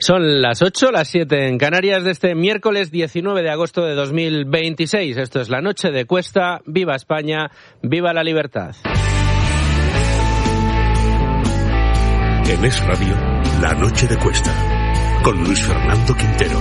Son las 8, las 7 en Canarias de este miércoles 19 de agosto de 2026. Esto es La Noche de Cuesta. ¡Viva España! ¡Viva la libertad! En Es Radio, La Noche de Cuesta, con Luis Fernando Quintero.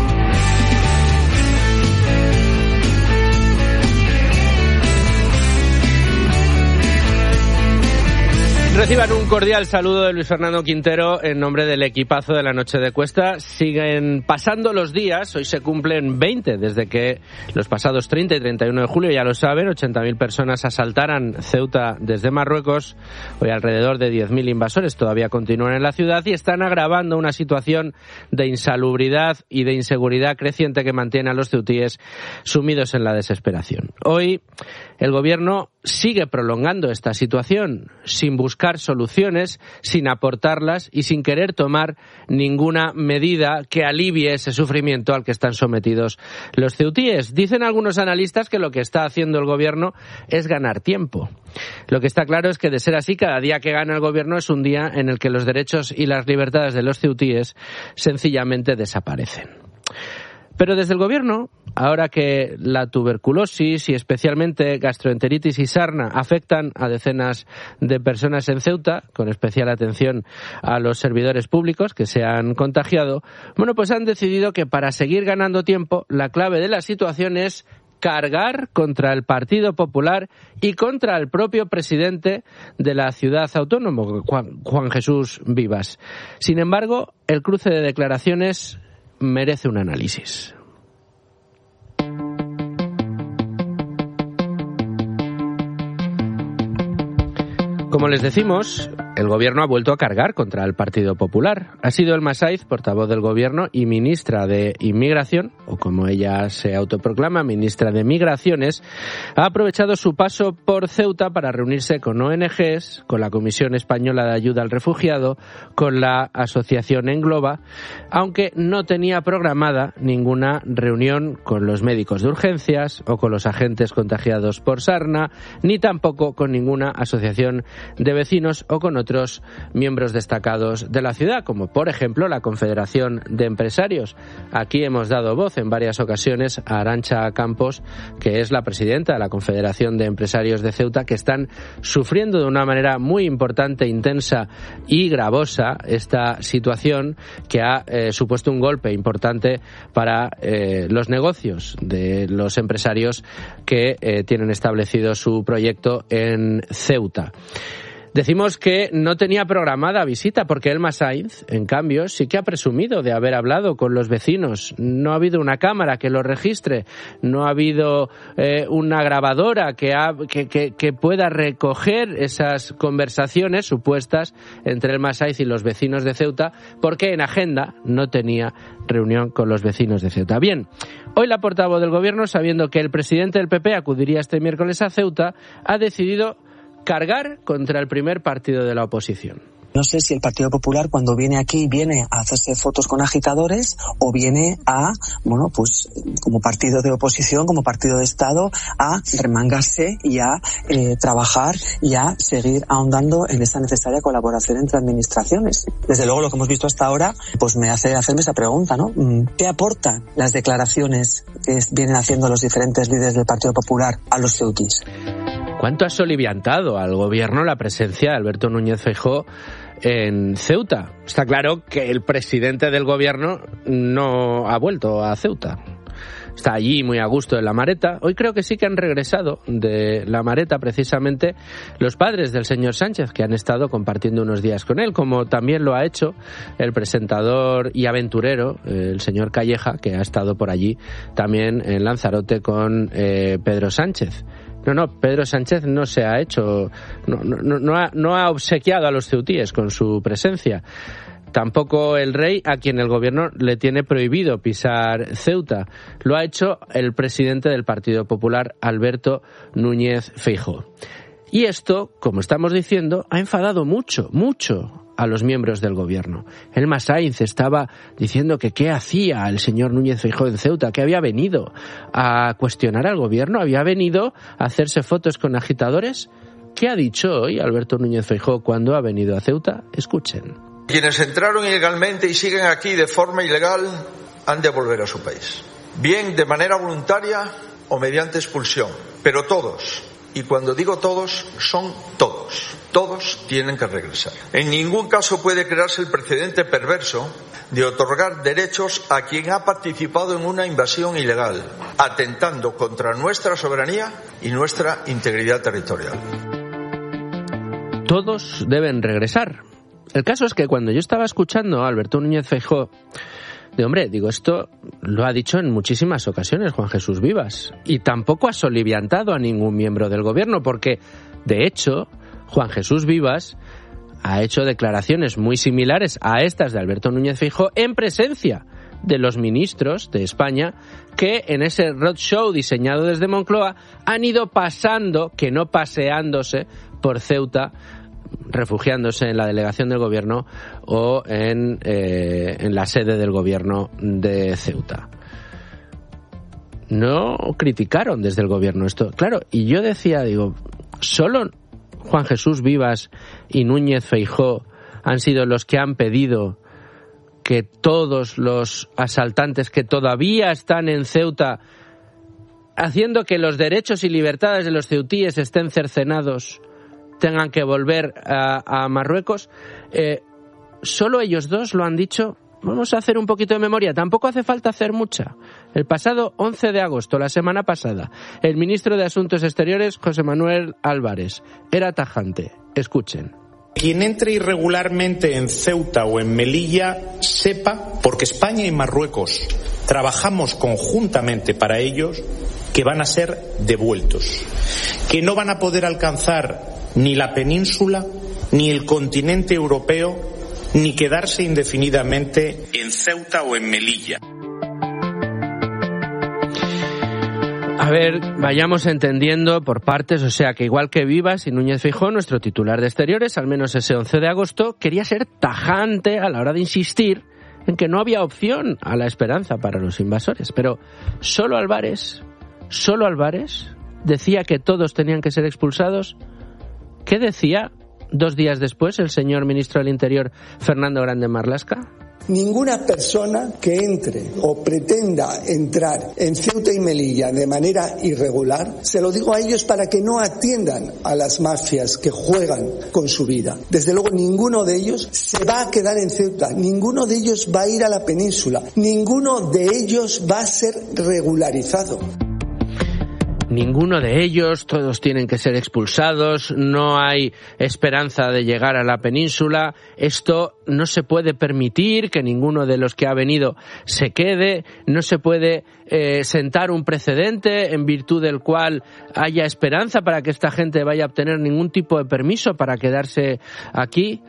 Reciban un cordial saludo de Luis Fernando Quintero en nombre del equipazo de La Noche de Cuesta. Siguen pasando los días, hoy se cumplen 20 desde que los pasados 30 y 31 de julio, ya lo saben, 80.000 personas asaltaran Ceuta desde Marruecos. Hoy alrededor de 10.000 invasores todavía continúan en la ciudad y están agravando una situación de insalubridad y de inseguridad creciente que mantiene a los ceutíes sumidos en la desesperación. Hoy el gobierno sigue prolongando esta situación sin buscar soluciones, sin aportarlas y sin querer tomar ninguna medida que alivie ese sufrimiento al que están sometidos los ceutíes. Dicen algunos analistas que lo que está haciendo el gobierno es ganar tiempo. Lo que está claro es que, de ser así, cada día que gana el gobierno es un día en el que los derechos y las libertades de los ceutíes sencillamente desaparecen. Pero desde el gobierno, ahora que la tuberculosis y especialmente gastroenteritis y sarna afectan a decenas de personas en Ceuta, con especial atención a los servidores públicos que se han contagiado, pues han decidido que para seguir ganando tiempo, la clave de la situación es cargar contra el Partido Popular y contra el propio presidente de la ciudad autónoma, Juan Jesús Vivas. Sin embargo, el cruce de declaraciones merece un análisis. Como les decimos, el gobierno ha vuelto a cargar contra el Partido Popular. Ha sido Elma Saiz, portavoz del gobierno y ministra de Inmigración, o como ella se autoproclama, ministra de Migraciones, ha aprovechado su paso por Ceuta para reunirse con ONGs, con la Comisión Española de Ayuda al Refugiado, con la Asociación Engloba, aunque no tenía programada ninguna reunión con los médicos de urgencias o con los agentes contagiados por sarna, ni tampoco con ninguna asociación de vecinos o con otros miembros destacados de la ciudad, como por ejemplo la Confederación de Empresarios. Aquí hemos dado voz en varias ocasiones a Arantxa Campos, que es la presidenta de la Confederación de Empresarios de Ceuta, que están sufriendo de una manera muy importante, intensa y gravosa esta situación que ha supuesto un golpe importante para los negocios de los empresarios que tienen establecido su proyecto en Ceuta. Decimos que no tenía programada visita porque Elma Saiz, en cambio, sí que ha presumido de haber hablado con los vecinos. No ha habido una cámara que lo registre, no ha habido una grabadora que pueda recoger esas conversaciones supuestas entre Elma Saiz y los vecinos de Ceuta, porque en agenda no tenía reunión con los vecinos de Ceuta. Bien, hoy la portavoz del gobierno, sabiendo que el presidente del PP acudiría este miércoles a Ceuta, ha decidido cargar contra el primer partido de la oposición. No sé si el Partido Popular, cuando viene aquí, viene a hacerse fotos con agitadores o viene a, como partido de oposición, como partido de Estado, a remangarse y a trabajar y a seguir ahondando en esa necesaria colaboración entre administraciones. Desde luego, lo que hemos visto hasta ahora, me hace hacerme esa pregunta, ¿no? ¿Qué aportan las declaraciones que vienen haciendo los diferentes líderes del Partido Popular a los ceutíes? ¿Cuánto ha soliviantado al gobierno la presencia de Alberto Núñez Feijóo en Ceuta? Está claro que el presidente del gobierno no ha vuelto a Ceuta. Está allí muy a gusto en La Mareta. Hoy creo que sí que han regresado de La Mareta precisamente los padres del señor Sánchez, que han estado compartiendo unos días con él, como también lo ha hecho el presentador y aventurero, el señor Calleja, que ha estado por allí también en Lanzarote con Pedro Sánchez. No, Pedro Sánchez no se ha hecho, no ha obsequiado a los ceutíes con su presencia. Tampoco el rey, a quien el gobierno le tiene prohibido pisar Ceuta. Lo ha hecho el presidente del Partido Popular, Alberto Núñez Feijóo. Y esto, como estamos diciendo, ha enfadado mucho a los miembros del gobierno. Elma Saiz estaba diciendo que qué hacía el señor Núñez Feijóo en Ceuta, que había venido a cuestionar al gobierno, había venido a hacerse fotos con agitadores. ¿Qué ha dicho hoy Alberto Núñez Feijóo cuando ha venido a Ceuta? Escuchen. Quienes entraron ilegalmente y siguen aquí de forma ilegal han de volver a su país, bien de manera voluntaria o mediante expulsión, pero todos, y cuando digo todos, son todos tienen que regresar. En ningún caso puede crearse el precedente perverso de otorgar derechos a quien ha participado en una invasión ilegal, atentando contra nuestra soberanía y nuestra integridad territorial. Todos deben regresar. El caso es que cuando yo estaba escuchando a Alberto Núñez Feijóo, esto lo ha dicho en muchísimas ocasiones Juan Jesús Vivas, y tampoco ha soliviantado a ningún miembro del gobierno, porque, de hecho, Juan Jesús Vivas ha hecho declaraciones muy similares a estas de Alberto Núñez Feijóo en presencia de los ministros de España que en ese roadshow diseñado desde Moncloa han ido pasando, que no paseándose, por Ceuta, refugiándose en la delegación del gobierno o en la sede del gobierno de Ceuta. No criticaron desde el gobierno esto. Claro, y yo decía, solo Juan Jesús Vivas y Núñez Feijóo han sido los que han pedido que todos los asaltantes que todavía están en Ceuta, haciendo que los derechos y libertades de los ceutíes estén cercenados, tengan que volver a Marruecos. Solo ellos dos lo han dicho. Vamos a hacer un poquito de memoria, tampoco hace falta hacer mucha. El pasado 11 de agosto, la semana pasada, el ministro de Asuntos Exteriores, José Manuel Álvarez, era tajante. Escuchen. Quien entre irregularmente en Ceuta o en Melilla sepa, porque España y Marruecos trabajamos conjuntamente para ellos, que van a ser devueltos, que no van a poder alcanzar ni la península, ni el continente europeo, ni quedarse indefinidamente en Ceuta o en Melilla. A ver, vayamos entendiendo por partes, o sea que igual que Vivas y Núñez Feijóo, nuestro titular de Exteriores, al menos ese 11 de agosto, quería ser tajante a la hora de insistir en que no había opción a la esperanza para los invasores. Pero solo Álvarez decía que todos tenían que ser expulsados. ¿Qué decía 2 días después el señor ministro del Interior, Fernando Grande Marlaska? Ninguna persona que entre o pretenda entrar en Ceuta y Melilla de manera irregular, se lo digo a ellos para que no atiendan a las mafias que juegan con su vida. Desde luego ninguno de ellos se va a quedar en Ceuta, ninguno de ellos va a ir a la península, ninguno de ellos va a ser regularizado. Ninguno de ellos, todos tienen que ser expulsados, no hay esperanza de llegar a la península, esto no se puede permitir, que ninguno de los que ha venido se quede, no se puede sentar un precedente en virtud del cual haya esperanza para que esta gente vaya a obtener ningún tipo de permiso para quedarse aquí.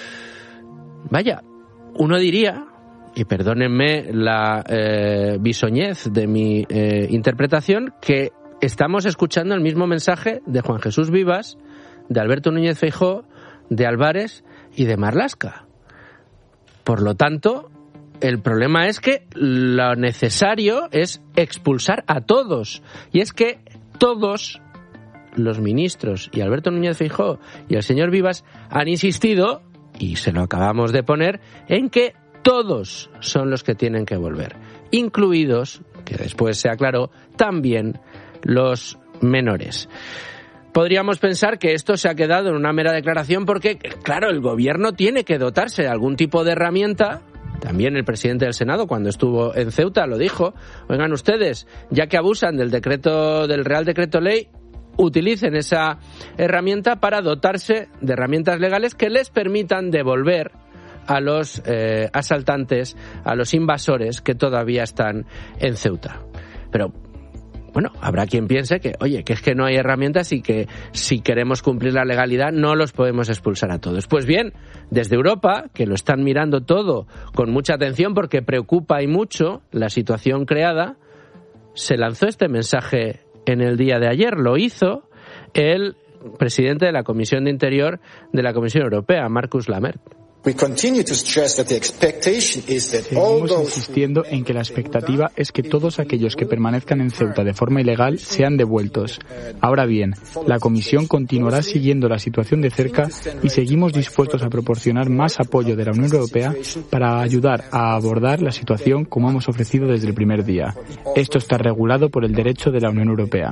Vaya, uno diría, y perdónenme la bisoñez de mi interpretación, que estamos escuchando el mismo mensaje de Juan Jesús Vivas, de Alberto Núñez Feijóo, de Álvarez y de Marlaska. Por lo tanto, el problema es que lo necesario es expulsar a todos. Y es que todos los ministros y Alberto Núñez Feijóo y el señor Vivas han insistido, y se lo acabamos de poner, en que todos son los que tienen que volver, incluidos, que después se aclaró, también los menores. Podríamos pensar que esto se ha quedado en una mera declaración porque, claro, el gobierno tiene que dotarse de algún tipo de herramienta. También el presidente del Senado, cuando estuvo en Ceuta, lo dijo. Oigan ustedes, ya que abusan del Real Decreto Ley, utilicen esa herramienta para dotarse de herramientas legales que les permitan devolver a los asaltantes, a los invasores que todavía están en Ceuta. Pero bueno, habrá quien piense que, oye, que es que no hay herramientas y que si queremos cumplir la legalidad no los podemos expulsar a todos. Pues bien, desde Europa, que lo están mirando todo con mucha atención porque preocupa y mucho la situación creada, se lanzó este mensaje en el día de ayer. Lo hizo el presidente de la Comisión de Interior de la Comisión Europea, Markus Lammert. Seguimos insistiendo en que la expectativa es que todos aquellos que permanezcan en Ceuta de forma ilegal sean devueltos. Ahora bien, la Comisión continuará siguiendo la situación de cerca y seguimos dispuestos a proporcionar más apoyo de la Unión Europea para ayudar a abordar la situación como hemos ofrecido desde el primer día. Esto está regulado por el derecho de la Unión Europea.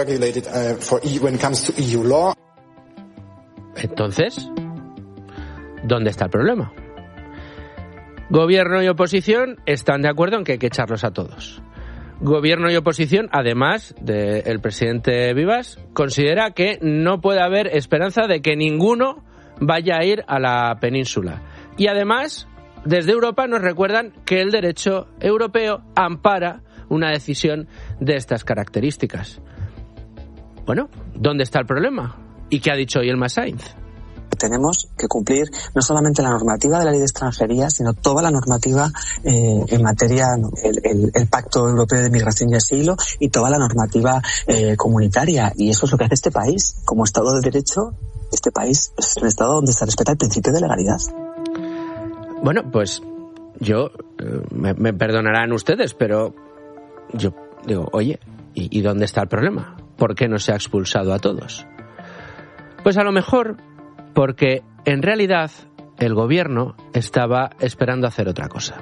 Entonces, ¿dónde está el problema? Gobierno y oposición están de acuerdo en que hay que echarlos a todos. Gobierno y oposición, además del presidente Vivas, considera que no puede haber esperanza de que ninguno vaya a ir a la península. Y además, desde Europa nos recuerdan que el derecho europeo ampara una decisión de estas características. Bueno, ¿dónde está el problema? ¿Y qué ha dicho hoy el Sainz? Tenemos que cumplir no solamente la normativa de la ley de extranjería, sino toda la normativa en materia, el Pacto Europeo de Migración y Asilo y toda la normativa comunitaria. Y eso es lo que hace este país. Como Estado de Derecho, este país es un Estado donde se respeta el principio de legalidad. Bueno, pues yo, me perdonarán ustedes, pero yo digo, oye, ¿y dónde está el problema? ¿Por qué no se ha expulsado a todos? Pues a lo mejor porque en realidad el gobierno estaba esperando hacer otra cosa.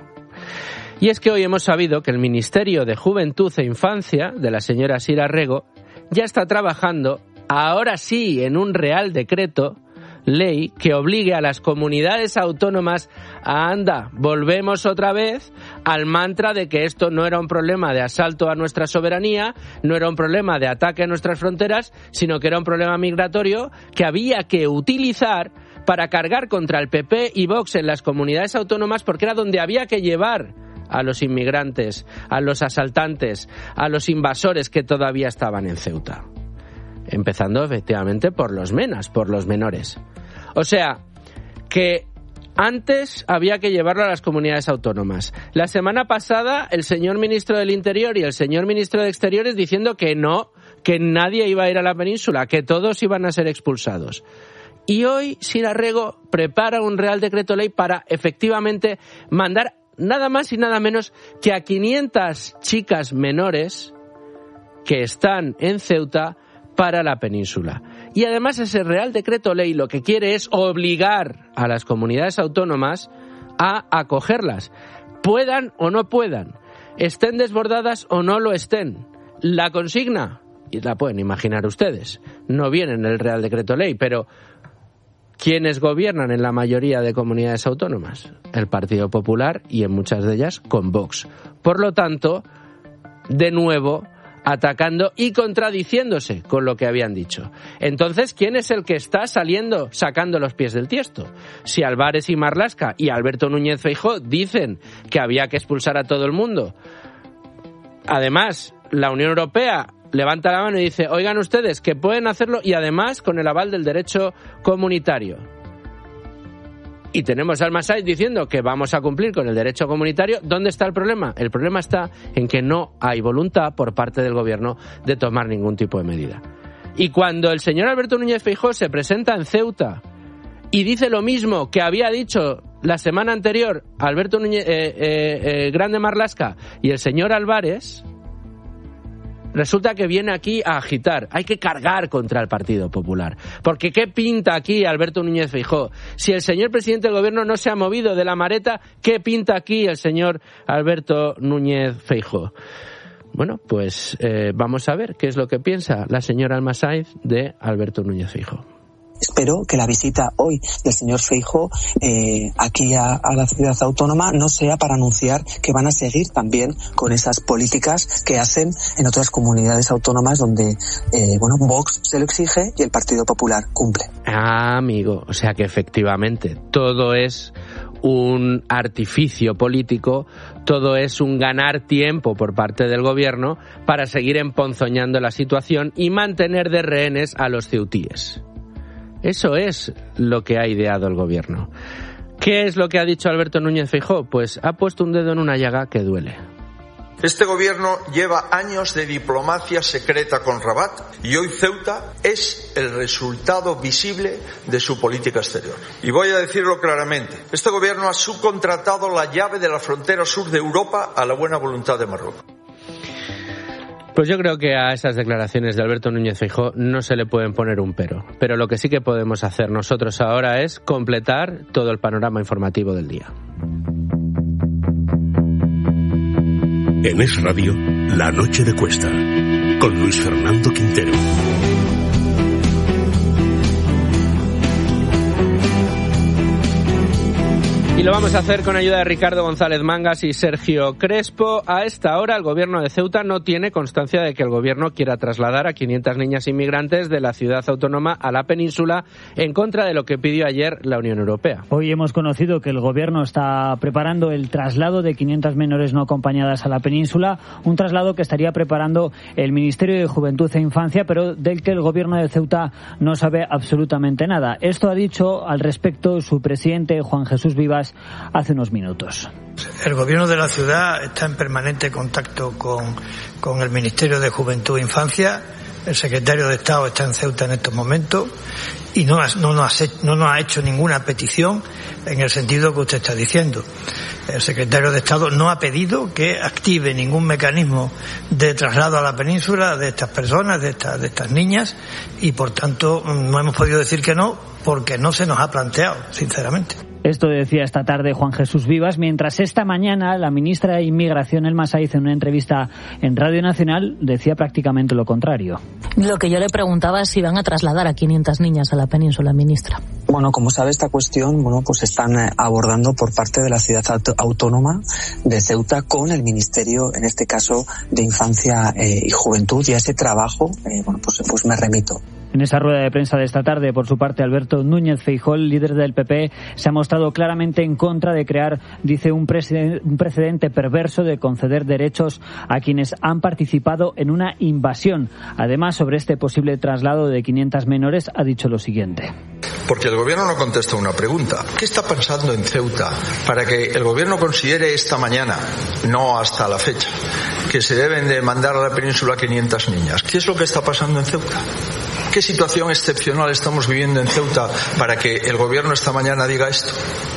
Y es que hoy hemos sabido que el Ministerio de Juventud e Infancia de la señora Sira Rego ya está trabajando, ahora sí, en un Real Decreto Ley que obligue a las comunidades autónomas a, volvemos otra vez al mantra de que esto no era un problema de asalto a nuestra soberanía, no era un problema de ataque a nuestras fronteras, sino que era un problema migratorio que había que utilizar para cargar contra el PP y Vox en las comunidades autónomas, porque era donde había que llevar a los inmigrantes, a los asaltantes, a los invasores que todavía estaban en Ceuta. Empezando efectivamente por los MENAs, por los menores. O sea, que antes había que llevarlo a las comunidades autónomas. La semana pasada el señor ministro del Interior y el señor ministro de Exteriores diciendo que no, que nadie iba a ir a la península, que todos iban a ser expulsados. Y hoy Sira Rego prepara un Real Decreto Ley para efectivamente mandar nada más y nada menos que a 500 chicas menores que están en Ceuta para la península. Y además ese Real Decreto Ley lo que quiere es obligar a las comunidades autónomas a acogerlas, puedan o no puedan, estén desbordadas o no lo estén. La consigna, y la pueden imaginar ustedes, no viene en el Real Decreto Ley, pero ¿quiénes gobiernan en la mayoría de comunidades autónomas? El Partido Popular y en muchas de ellas con Vox. Por lo tanto, de nuevo, atacando y contradiciéndose con lo que habían dicho. Entonces, ¿quién es el que está sacando los pies del tiesto? Si Álvarez y Marlaska y Alberto Núñez Feijóo dicen que había que expulsar a todo el mundo, además, la Unión Europea levanta la mano y dice, oigan ustedes, que pueden hacerlo y además con el aval del derecho comunitario. Y tenemos al Sainz diciendo que vamos a cumplir con el derecho comunitario. ¿Dónde está el problema? El problema está en que no hay voluntad por parte del gobierno de tomar ningún tipo de medida. Y cuando el señor Alberto Núñez Feijóo se presenta en Ceuta y dice lo mismo que había dicho la semana anterior Alberto Núñez, Grande Marlaska y el señor Álvarez, resulta que viene aquí a agitar. Hay que cargar contra el Partido Popular. Porque ¿qué pinta aquí Alberto Núñez Feijóo? Si el señor presidente del gobierno no se ha movido de la maleta, ¿qué pinta aquí el señor Alberto Núñez Feijóo? Bueno, pues vamos a ver qué es lo que piensa la señora Alma Sainz de Alberto Núñez Feijóo. Espero que la visita hoy del señor Feijóo aquí a la ciudad autónoma no sea para anunciar que van a seguir también con esas políticas que hacen en otras comunidades autónomas donde Vox se lo exige y el Partido Popular cumple. Ah, amigo, o sea que efectivamente todo es un artificio político, todo es un ganar tiempo por parte del gobierno para seguir emponzoñando la situación y mantener de rehenes a los ceutíes. Eso es lo que ha ideado el gobierno. ¿Qué es lo que ha dicho Alberto Núñez Feijóo? Pues ha puesto un dedo en una llaga que duele. Este gobierno lleva años de diplomacia secreta con Rabat y hoy Ceuta es el resultado visible de su política exterior. Y voy a decirlo claramente, este gobierno ha subcontratado la llave de la frontera sur de Europa a la buena voluntad de Marruecos. Pues yo creo que a esas declaraciones de Alberto Núñez Feijóo no se le pueden poner un pero. Pero lo que sí que podemos hacer nosotros ahora es completar todo el panorama informativo del día. En Es Radio, La Noche de Cuesta, con Luis Fernando Quintero. Y lo vamos a hacer con ayuda de Ricardo González Mangas y Sergio Crespo. A esta hora, el gobierno de Ceuta no tiene constancia de que el gobierno quiera trasladar a 500 niñas inmigrantes de la ciudad autónoma a la península en contra de lo que pidió ayer la Unión Europea. Hoy hemos conocido que el gobierno está preparando el traslado de 500 menores no acompañadas a la península, un traslado que estaría preparando el Ministerio de Juventud e Infancia, pero del que el gobierno de Ceuta no sabe absolutamente nada. Esto ha dicho al respecto su presidente, Juan Jesús Vivas, hace unos minutos. El gobierno de la ciudad está en permanente contacto con el Ministerio de Juventud e Infancia. El secretario de Estado está en Ceuta en estos momentos y no nos ha hecho ninguna petición en el sentido que usted está diciendo. El secretario de Estado no ha pedido que active ningún mecanismo de traslado a la península de estas personas, de estas niñas, y por tanto no hemos podido decir que no porque no se nos ha planteado, sinceramente. Esto decía esta tarde Juan Jesús Vivas, mientras esta mañana la ministra de Inmigración, Elma Saiz, en una entrevista en Radio Nacional, decía prácticamente lo contrario. Lo que yo le preguntaba es si van a trasladar a 500 niñas a la península, ministra. Bueno, como sabe, esta cuestión, pues están abordando por parte de la ciudad autónoma de Ceuta con el Ministerio, en este caso, de Infancia y Juventud, y a ese trabajo, pues me remito. En esa rueda de prensa de esta tarde, por su parte, Alberto Núñez Feijóo, el líder del PP, se ha mostrado claramente en contra de crear, dice, un precedente perverso de conceder derechos a quienes han participado en una invasión. Además, sobre este posible traslado de 500 menores, ha dicho lo siguiente. Porque el gobierno no contesta una pregunta. ¿Qué está pasando en Ceuta para que el gobierno considere esta mañana, no hasta la fecha, que se deben de mandar a la península 500 niñas? ¿Qué es lo que está pasando en Ceuta? ¿Qué situación excepcional estamos viviendo en Ceuta para que el gobierno esta mañana diga esto?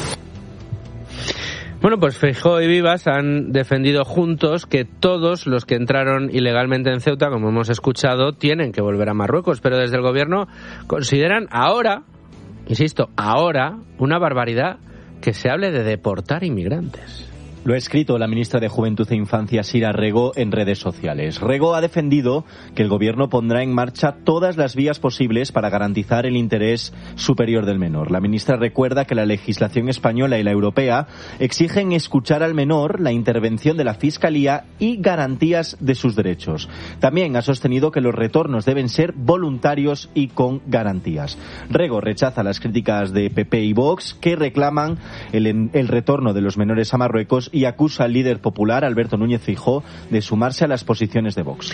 Bueno, pues Feijóo y Vivas han defendido juntos que todos los que entraron ilegalmente en Ceuta, como hemos escuchado, tienen que volver a Marruecos, pero desde el gobierno consideran ahora, insisto, ahora, una barbaridad que se hable de deportar inmigrantes. Lo ha escrito la ministra de Juventud e Infancia, Sira Rego, en redes sociales. Rego ha defendido que el gobierno pondrá en marcha todas las vías posibles para garantizar el interés superior del menor. La ministra recuerda que la legislación española y la europea exigen escuchar al menor, la intervención de la Fiscalía y garantías de sus derechos. También ha sostenido que los retornos deben ser voluntarios y con garantías. Rego rechaza las críticas de PP y Vox, que reclaman el retorno de los menores a Marruecos, y acusa al líder popular, Alberto Núñez Feijóo, de sumarse a las posiciones de Vox.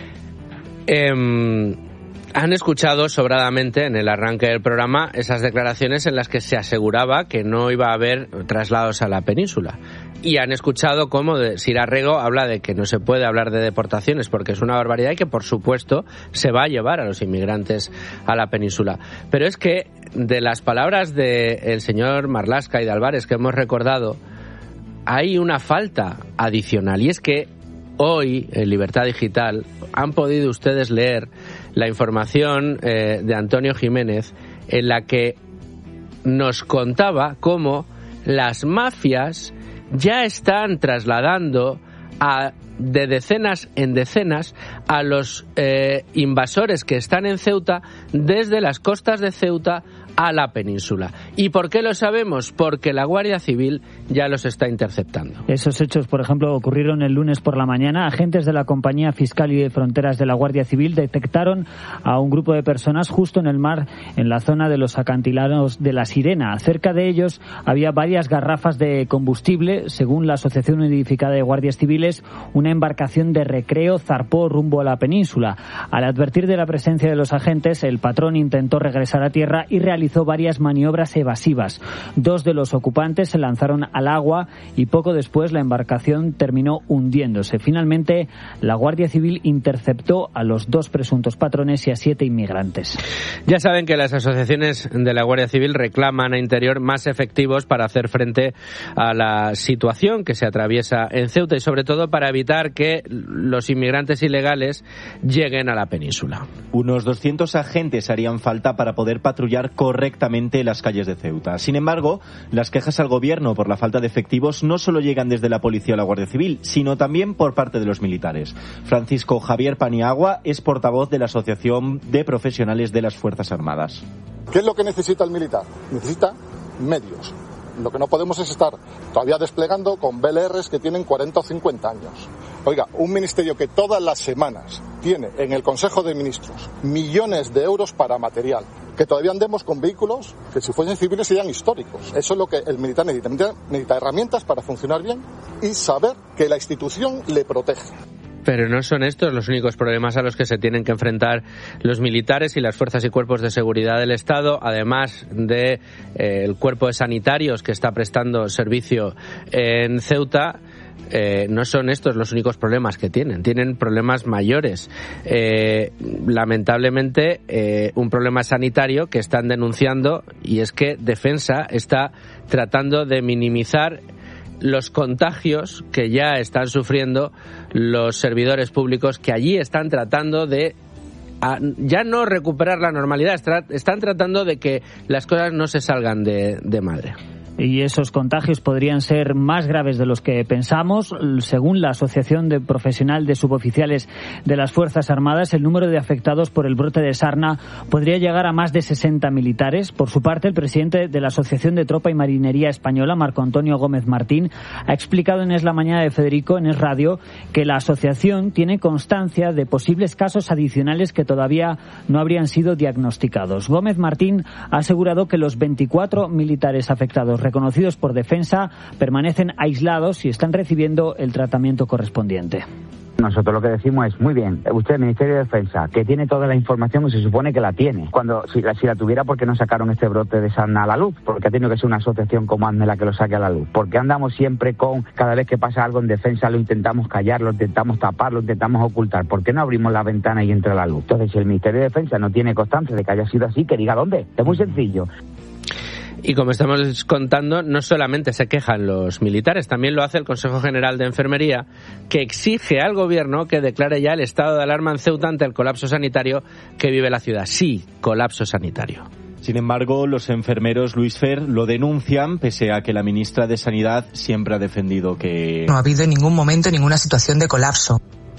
Han escuchado sobradamente en el arranque del programa esas declaraciones en las que se aseguraba que no iba a haber traslados a la península. Y han escuchado cómo Sira Rego habla de que no se puede hablar de deportaciones porque es una barbaridad y que, por supuesto, se va a llevar a los inmigrantes a la península. Pero es que de las palabras del señor Marlaska y de Álvarez que hemos recordado, hay una falta adicional, y es que hoy en Libertad Digital han podido ustedes leer la información de Antonio Jiménez, en la que nos contaba cómo las mafias ya están trasladando de decenas en decenas a los invasores que están en Ceuta desde las costas de Ceuta a la península. ¿Y por qué lo sabemos? Porque la Guardia Civil ya los está interceptando. Esos hechos, por ejemplo, ocurrieron el lunes por la mañana. Agentes de la Compañía Fiscal y de Fronteras de la Guardia Civil detectaron a un grupo de personas justo en el mar, en la zona de los acantilados de La Sirena. Cerca de ellos había varias garrafas de combustible. Según la Asociación Unificada de Guardias Civiles, una embarcación de recreo zarpó rumbo a la península. Al advertir de la presencia de los agentes, el patrón intentó regresar a tierra y realizar realizó varias maniobras evasivas. 2 de los ocupantes se lanzaron al agua y poco después la embarcación terminó hundiéndose. Finalmente, la Guardia Civil interceptó a los 2 presuntos patrones y a 7 inmigrantes. Ya saben que las asociaciones de la Guardia Civil reclaman a Interior más efectivos para hacer frente a la situación que se atraviesa en Ceuta y sobre todo para evitar que los inmigrantes ilegales lleguen a la península. Unos 200 agentes harían falta para poder patrullar correctamente las calles de Ceuta. Sin embargo, las quejas al gobierno por la falta de efectivos no solo llegan desde la policía o la Guardia Civil, sino también por parte de los militares. Francisco Javier Paniagua es portavoz de la Asociación de Profesionales de las Fuerzas Armadas. ¿Qué es lo que necesita el militar? Necesita medios. Lo que no podemos es estar todavía desplegando con BLRs que tienen 40 o 50 años. Oiga, un ministerio que todas las semanas tiene en el Consejo de Ministros millones de euros para material, que todavía andemos con vehículos que si fuesen civiles serían históricos. Eso es lo que el militar necesita. Necesita herramientas para funcionar bien y saber que la institución le protege. Pero no son estos los únicos problemas a los que se tienen que enfrentar los militares y las fuerzas y cuerpos de seguridad del Estado, además de el cuerpo de sanitarios que está prestando servicio en Ceuta. No son estos los únicos problemas que tienen problemas mayores. Lamentablemente, un problema sanitario que están denunciando, y es que Defensa está tratando de minimizar los contagios que ya están sufriendo los servidores públicos, que allí están tratando de ya no recuperar la normalidad, están tratando de que las cosas no se salgan de madre. Y esos contagios podrían ser más graves de los que pensamos. Según la Asociación de Profesional de Suboficiales de las Fuerzas Armadas, el número de afectados por el brote de sarna podría llegar a más de 60 militares. Por su parte, el presidente de la Asociación de Tropa y Marinería Española, Marco Antonio Gómez Martín, ha explicado en Es la Mañana de Federico, en Es Radio, que la asociación tiene constancia de posibles casos adicionales que todavía no habrían sido diagnosticados. Gómez Martín ha asegurado que los 24 militares afectados reconocidos por Defensa permanecen aislados y están recibiendo el tratamiento correspondiente. Nosotros lo que decimos es, muy bien, usted, Ministerio de Defensa, que tiene toda la información y se supone que la tiene. Si la tuviera, ¿por qué no sacaron este brote de sarna a la luz? Porque ha tenido que ser una asociación como ASME la que lo saque a la luz. ¿Por qué andamos siempre cada vez que pasa algo en Defensa, lo intentamos callar, lo intentamos tapar, lo intentamos ocultar? ¿Por qué no abrimos la ventana y entra la luz? Entonces, si el Ministerio de Defensa no tiene constancia de que haya sido así, que diga dónde. Es muy sencillo. Y como estamos contando, no solamente se quejan los militares, también lo hace el Consejo General de Enfermería, que exige al gobierno que declare ya el estado de alarma en Ceuta ante el colapso sanitario que vive la ciudad. Sí, colapso sanitario. Sin embargo, los enfermeros, Luis Fer, lo denuncian, pese a que la ministra de Sanidad siempre ha defendido que no ha habido en ningún momento ninguna situación de colapso.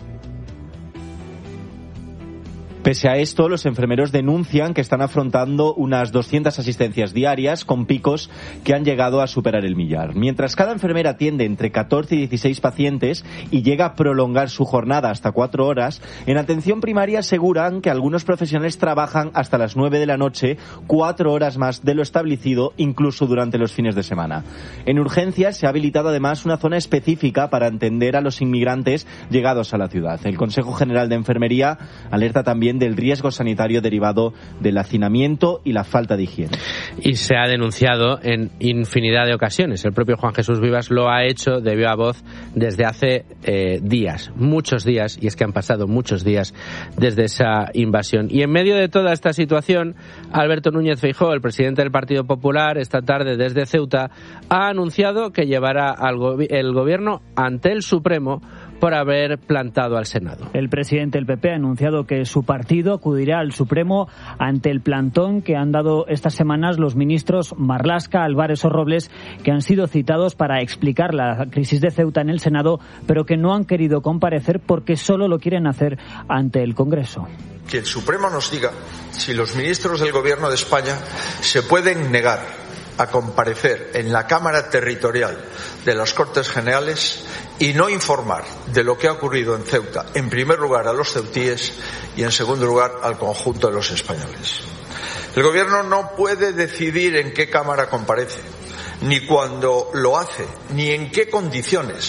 Pese a esto, los enfermeros denuncian que están afrontando unas 200 asistencias diarias con picos que han llegado a superar el millar. Mientras cada enfermera atiende entre 14 y 16 pacientes y llega a prolongar su jornada hasta 4 horas, en atención primaria aseguran que algunos profesionales trabajan hasta las 9 de la noche, 4 horas más de lo establecido, incluso durante los fines de semana. En urgencias se ha habilitado además una zona específica para atender a los inmigrantes llegados a la ciudad. El Consejo General de Enfermería alerta también del riesgo sanitario derivado del hacinamiento y la falta de higiene. Y se ha denunciado en infinidad de ocasiones. El propio Juan Jesús Vivas lo ha hecho de viva voz desde hace días, muchos días, y es que han pasado muchos días desde esa invasión. Y en medio de toda esta situación, Alberto Núñez Feijóo, el presidente del Partido Popular, esta tarde desde Ceuta, ha anunciado que llevará el gobierno ante el Supremo por haber plantado al Senado. El presidente del PP ha anunciado que su partido acudirá al Supremo ante el plantón que han dado estas semanas los ministros Marlaska, Álvarez o Robles, que han sido citados para explicar la crisis de Ceuta en el Senado, pero que no han querido comparecer porque solo lo quieren hacer ante el Congreso. Que el Supremo nos diga si los ministros del Gobierno de España se pueden negar a comparecer en la Cámara Territorial de las Cortes Generales y no informar de lo que ha ocurrido en Ceuta, en primer lugar a los ceutíes y en segundo lugar al conjunto de los españoles. El Gobierno no puede decidir en qué Cámara comparece, ni cuándo lo hace, ni en qué condiciones.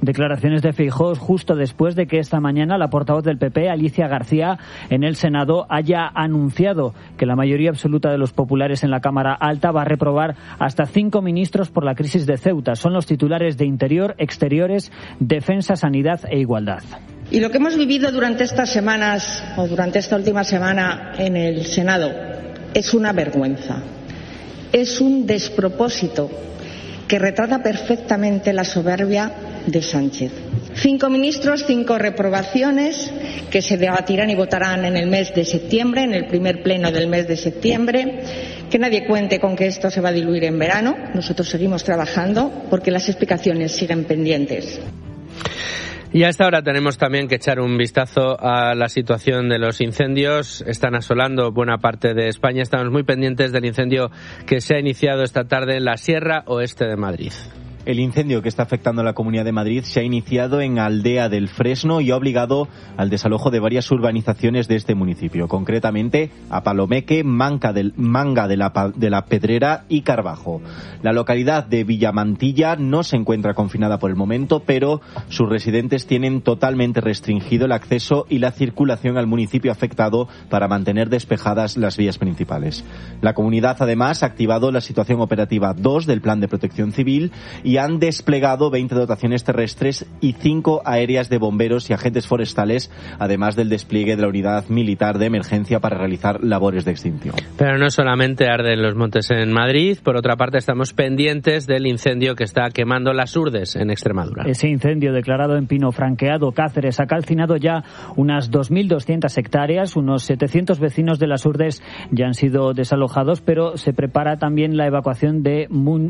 Declaraciones de Feijóo justo después de que esta mañana la portavoz del PP, Alicia García, en el Senado haya anunciado que la mayoría absoluta de los populares en la Cámara Alta va a reprobar hasta 5 ministros por la crisis de Ceuta. Son los titulares de Interior, Exteriores, Defensa, Sanidad e Igualdad. Y lo que hemos vivido durante estas semanas, o durante esta última semana en el Senado, es una vergüenza. Es un despropósito que retrata perfectamente la soberbia de Sánchez. 5 ministros, 5 reprobaciones que se debatirán y votarán en el mes de septiembre, en el primer pleno del mes de septiembre. Que nadie cuente con que esto se va a diluir en verano. Nosotros seguimos trabajando porque las explicaciones siguen pendientes. Y a esta hora tenemos también que echar un vistazo a la situación de los incendios. Están asolando buena parte de España. Estamos muy pendientes del incendio que se ha iniciado esta tarde en la Sierra Oeste de Madrid. El incendio que está afectando a la Comunidad de Madrid se ha iniciado en Aldea del Fresno y ha obligado al desalojo de varias urbanizaciones de este municipio, concretamente a Palomeque, Manga de la Pedrera y Carbajo. La localidad de Villamantilla no se encuentra confinada por el momento, pero sus residentes tienen totalmente restringido el acceso y la circulación al municipio afectado para mantener despejadas las vías principales. La comunidad además ha activado la situación operativa 2 del Plan de Protección Civil y han desplegado 20 dotaciones terrestres y 5 aéreas de bomberos y agentes forestales, además del despliegue de la unidad militar de emergencia para realizar labores de extinción. Pero no solamente arden los montes en Madrid, por otra parte estamos pendientes del incendio que está quemando las Urdes en Extremadura. Ese incendio declarado en Pino Franqueado, Cáceres, ha calcinado ya unas 2.200 hectáreas, unos 700 vecinos de las Urdes ya han sido desalojados, pero se prepara también la evacuación de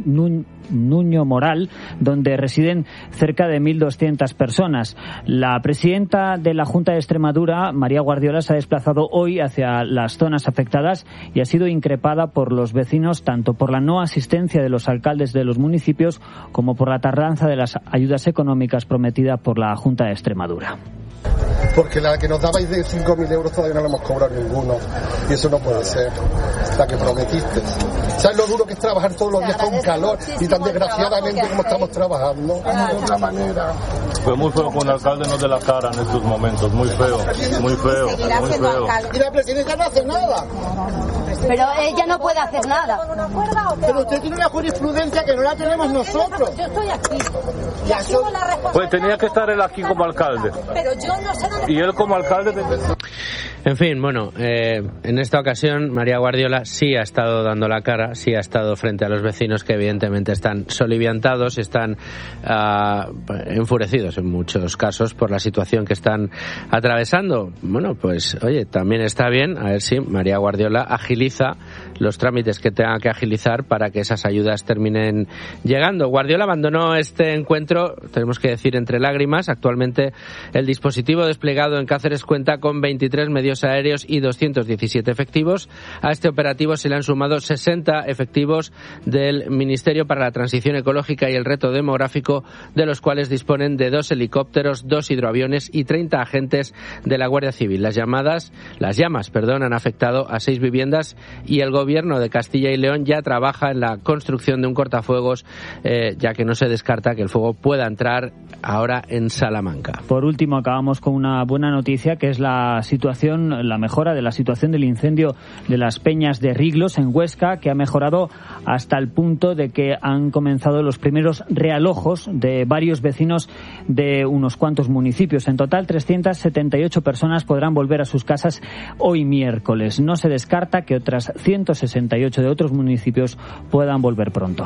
Nuño Moral, donde residen cerca de 1.200 personas. La presidenta de la Junta de Extremadura, María Guardiola, se ha desplazado hoy hacia las zonas afectadas y ha sido increpada por los vecinos, tanto por la no asistencia de los alcaldes de los municipios como por la tardanza de las ayudas económicas prometidas por la Junta de Extremadura. Porque la que nos dabais de 5.000 euros todavía no la hemos cobrado ninguno. Y eso no puede ser. La que prometiste. ¿Sabes lo duro que es trabajar todos los días con calor y tan desgraciadamente como estamos trabajando? De otra manera. Fue muy feo con el alcalde no de la cara en estos momentos. Muy feo, muy feo, muy feo. Y la presidenta no hace nada. Pero ella no puede hacer nada. Pero usted tiene una jurisprudencia que no la tenemos nosotros. Yo estoy aquí. Y asumo la responsabilidad. Pues tenía que estar él aquí como alcalde. Pero yo no sé dónde. Y él como alcalde. En fin, bueno, en esta ocasión María Guardiola sí ha estado dando la cara, sí ha estado frente a los vecinos que evidentemente están soliviantados, están enfurecidos en muchos casos por la situación que están atravesando. Bueno, pues oye, también está bien, a ver si María Guardiola agiliza los trámites que tenga que agilizar para que esas ayudas terminen llegando. Guardiola abandonó este encuentro, tenemos que decir, entre lágrimas. Actualmente el dispositivo desplegado en Cáceres cuenta con 23 medios aéreos y 217 efectivos. A este operativo se le han sumado 60 efectivos del Ministerio para la Transición Ecológica y el Reto Demográfico, de los cuales disponen de 2 helicópteros, 2 hidroaviones y 30 agentes de la Guardia Civil. Las llamas, han afectado a 6 viviendas y el Gobierno de Castilla y León ya trabaja en la construcción de un cortafuegos, ya que no se descarta que el fuego pueda entrar ahora en Salamanca. Por último, acabamos con una buena noticia, que es la mejora de la situación del incendio de las Peñas de Riglos en Huesca, que ha mejorado hasta el punto de que han comenzado los primeros realojos de varios vecinos de unos cuantos municipios. En total, 378 personas podrán volver a sus casas hoy miércoles. No se descarta que otras 168 de otros municipios puedan volver pronto.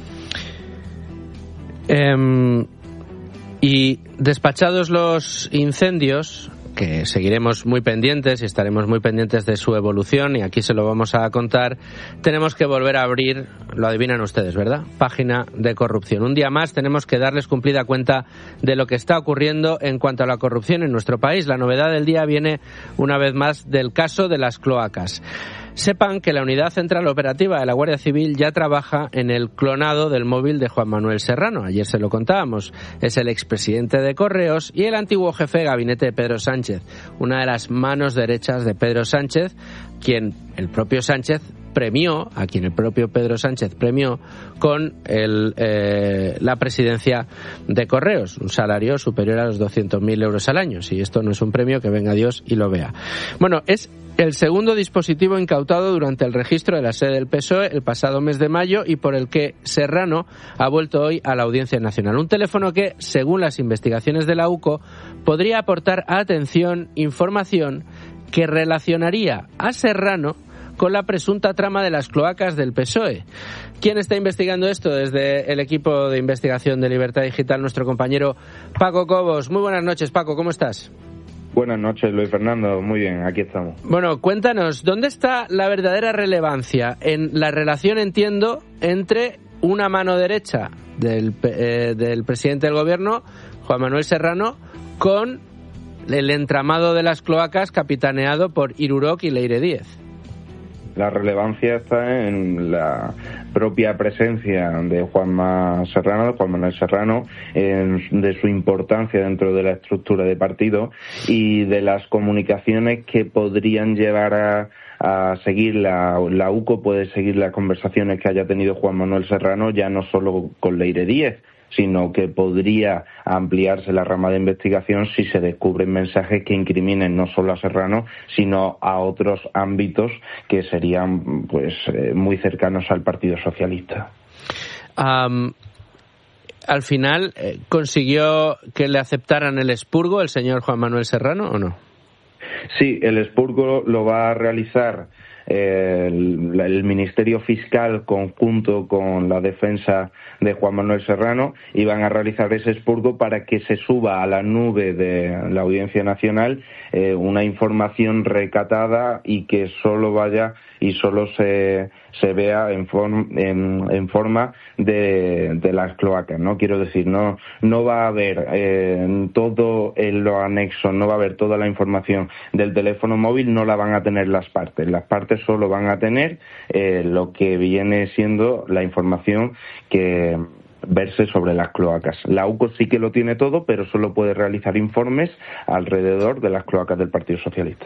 Y despachados los incendios, que seguiremos muy pendientes y estaremos muy pendientes de su evolución, y aquí se lo vamos a contar, tenemos que volver a abrir, lo adivinan ustedes, ¿verdad?, página de corrupción. Un día más tenemos que darles cumplida cuenta de lo que está ocurriendo en cuanto a la corrupción en nuestro país. La novedad del día viene una vez más del caso de las cloacas. Sepan que la Unidad Central Operativa de la Guardia Civil ya trabaja en el clonado del móvil de Juan Manuel Serrano. Ayer se lo contábamos. Es el expresidente de Correos y el antiguo jefe de gabinete de Pedro Sánchez, una de las manos derechas de Pedro Sánchez, quien el propio Sánchez premió, a quien el propio Pedro Sánchez premió, con la presidencia de Correos, un salario superior a los 200.000 euros al año. Si esto no es un premio, que venga Dios y lo vea. Bueno, es el segundo dispositivo incautado durante el registro de la sede del PSOE el pasado mes de mayo y por el que Serrano ha vuelto hoy a la Audiencia Nacional. Un teléfono que, según las investigaciones de la UCO, podría aportar información que relacionaría a Serrano con la presunta trama de las cloacas del PSOE. ¿Quién está investigando esto? Desde el equipo de investigación de Libertad Digital, nuestro compañero Paco Cobos. Muy buenas noches, Paco, ¿cómo estás? Buenas noches, Luis Fernando. Muy bien, aquí estamos. Bueno, cuéntanos, ¿dónde está la verdadera relevancia en la relación, entiendo, entre una mano derecha del presidente del gobierno, Juan Manuel Serrano, con el entramado de las cloacas capitaneado por Irurok y Leire Díez? La relevancia está en la propia presencia de Juan Manuel Serrano, de su importancia dentro de la estructura de partido y de las comunicaciones que podrían llevar a seguir la UCO, puede seguir las conversaciones que haya tenido Juan Manuel Serrano, ya no solo con Leire Díez, sino que podría ampliarse la rama de investigación si se descubren mensajes que incriminen no solo a Serrano, sino a otros ámbitos que serían pues muy cercanos al Partido Socialista. Al final, ¿consiguió que le aceptaran el expurgo el señor Juan Manuel Serrano o no? Sí, el expurgo lo va a realizar el Ministerio Fiscal conjunto con la defensa de Juan Manuel Serrano y van a realizar ese expurgo para que se suba a la nube de la Audiencia Nacional una información recatada y que solo vaya y solo se vea en forma de las cloacas, ¿no? Quiero decir, no va a haber todo en lo anexo, no va a haber toda la información del teléfono móvil, no la van a tener las partes solo van a tener lo que viene siendo la información que verse sobre las cloacas. La UCO sí que lo tiene todo, pero solo puede realizar informes alrededor de las cloacas del Partido Socialista.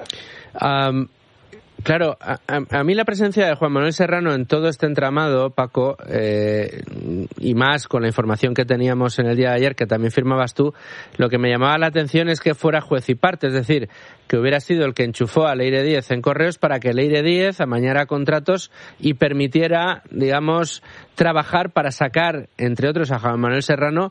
Claro, a mí la presencia de Juan Manuel Serrano en todo este entramado, Paco, y más con la información que teníamos en el día de ayer, que también firmabas tú, lo que me llamaba la atención es que fuera juez y parte, es decir, que hubiera sido el que enchufó a Leire Díez en Correos para que Leire Díez amañara contratos y permitiera, digamos, trabajar para sacar, entre otros, a Juan Manuel Serrano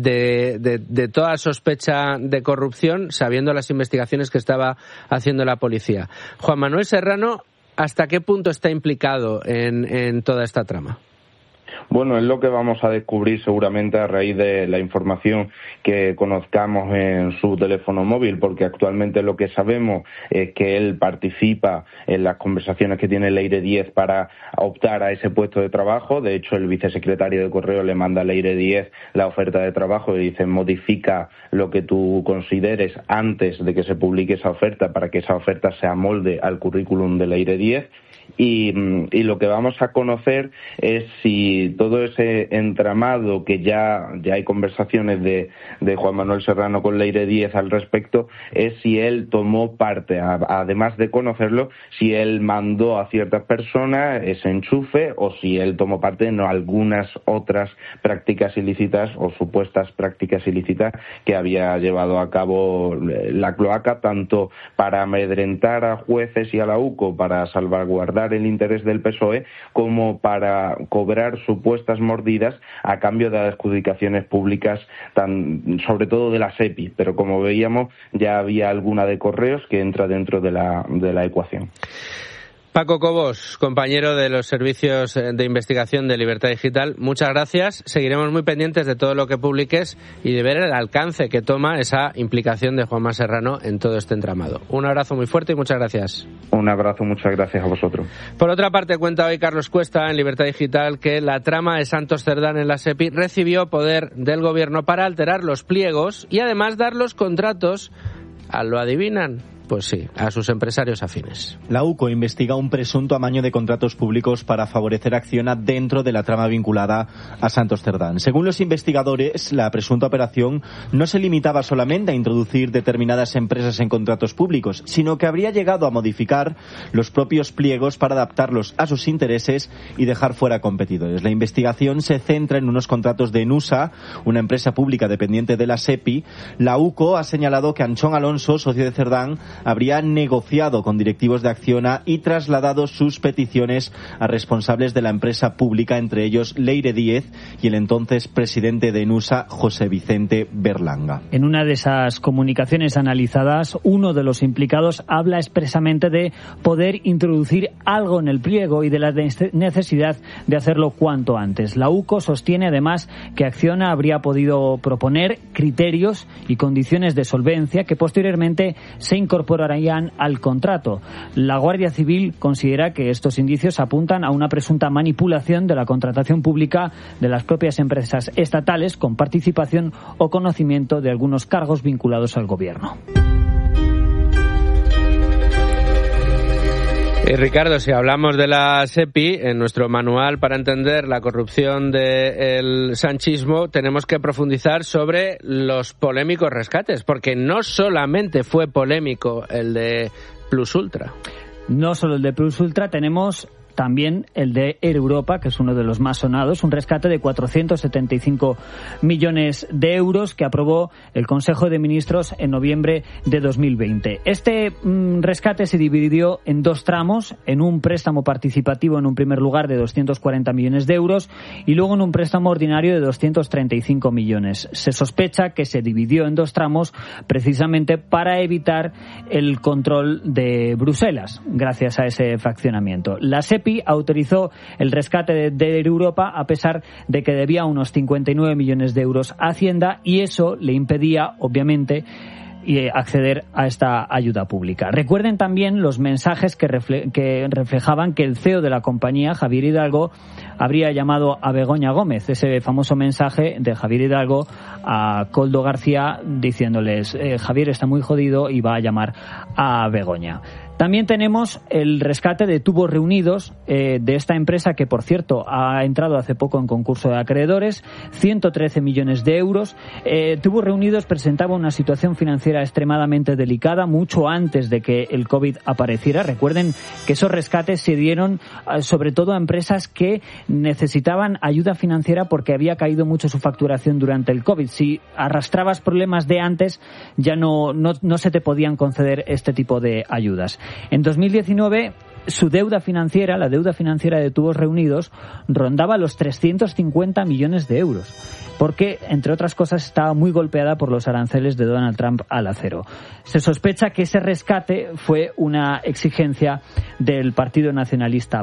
de toda sospecha de corrupción, sabiendo las investigaciones que estaba haciendo la policía. Juan Manuel Serrano, ¿hasta qué punto está implicado en toda esta trama? Bueno, es lo que vamos a descubrir seguramente a raíz de la información que conozcamos en su teléfono móvil, porque actualmente lo que sabemos es que él participa en las conversaciones que tiene Leire Díez para optar a ese puesto de trabajo. De hecho, el vicesecretario de Correo le manda a Leire Díez la oferta de trabajo y dice: modifica lo que tú consideres antes de que se publique esa oferta para que esa oferta se amolde al currículum de Leire Díez. Y lo que vamos a conocer es si todo ese entramado, que ya hay conversaciones de Juan Manuel Serrano con Leire Díez al respecto, es si él tomó parte, además de conocerlo, si él mandó a ciertas personas ese enchufe o si él tomó parte en algunas otras prácticas ilícitas o supuestas prácticas ilícitas que había llevado a cabo la cloaca, tanto para amedrentar a jueces y a la UCO, para salvaguardar el interés del PSOE, como para cobrar supuestas mordidas a cambio de adjudicaciones públicas, sobre todo de la SEPI, pero como veíamos ya había alguna de Correos que entra dentro de la ecuación. Paco Cobos, compañero de los servicios de investigación de Libertad Digital, muchas gracias. Seguiremos muy pendientes de todo lo que publiques y de ver el alcance que toma esa implicación de Juanma Serrano en todo este entramado. Un abrazo muy fuerte y muchas gracias. Un abrazo, muchas gracias a vosotros. Por otra parte, cuenta hoy Carlos Cuesta en Libertad Digital que la trama de Santos Cerdán en la SEPI recibió poder del gobierno para alterar los pliegos y además dar los contratos, ¿lo adivinan?, pues sí, a sus empresarios afines. La UCO investiga un presunto amaño de contratos públicos para favorecer Acciona dentro de la trama vinculada a Santos Cerdán. Según los investigadores, la presunta operación no se limitaba solamente a introducir determinadas empresas en contratos públicos, sino que habría llegado a modificar los propios pliegos para adaptarlos a sus intereses y dejar fuera competidores. La investigación se centra en unos contratos de Nusa, una empresa pública dependiente de la SEPI. La UCO ha señalado que Anchón Alonso, socio de Cerdán, habría negociado con directivos de Acciona y trasladado sus peticiones a responsables de la empresa pública, entre ellos Leire Díez y el entonces presidente de Nusa, José Vicente Berlanga. En una de esas comunicaciones analizadas, uno de los implicados habla expresamente de poder introducir algo en el pliego y de la necesidad de hacerlo cuanto antes. La UCO sostiene además que Acciona habría podido proponer criterios y condiciones de solvencia que posteriormente se incorporarían al contrato. La Guardia Civil considera que estos indicios apuntan a una presunta manipulación de la contratación pública de las propias empresas estatales con participación o conocimiento de algunos cargos vinculados al gobierno. Y Ricardo, si hablamos de la SEPI, en nuestro manual para entender la corrupción del sanchismo, tenemos que profundizar sobre los polémicos rescates, porque no solamente fue polémico el de Plus Ultra. No solo el de Plus Ultra, tenemos también el de Air Europa, que es uno de los más sonados, un rescate de 475 millones de euros que aprobó el Consejo de Ministros en noviembre de 2020. Este rescate se dividió en dos tramos, en un préstamo participativo en un primer lugar de 240 millones de euros y luego en un préstamo ordinario de 235 millones. Se sospecha que se dividió en dos tramos precisamente para evitar el control de Bruselas, gracias a ese fraccionamiento. La SEPI autorizó el rescate de Air Europa a pesar de que debía unos 59 millones de euros a Hacienda y eso le impedía, obviamente, acceder a esta ayuda pública. Recuerden también los mensajes que reflejaban que el CEO de la compañía, Javier Hidalgo, habría llamado a Begoña Gómez, ese famoso mensaje de Javier Hidalgo a Koldo García diciéndoles Javier está muy jodido y va a llamar a Begoña. También tenemos el rescate de Tubos Reunidos, de esta empresa que, por cierto, ha entrado hace poco en concurso de acreedores, 113 millones de euros. Tubos Reunidos presentaba una situación financiera extremadamente delicada mucho antes de que el COVID apareciera. Recuerden que esos rescates se dieron sobre todo a empresas que necesitaban ayuda financiera porque había caído mucho su facturación durante el COVID. Si arrastrabas problemas de antes, ya no se te podían conceder este tipo de ayudas. En 2019, su deuda financiera, la deuda financiera de Tubos Reunidos, rondaba los 350 millones de euros, porque, entre otras cosas, estaba muy golpeada por los aranceles de Donald Trump al acero. Se sospecha que ese rescate fue una exigencia del Partido Nacionalista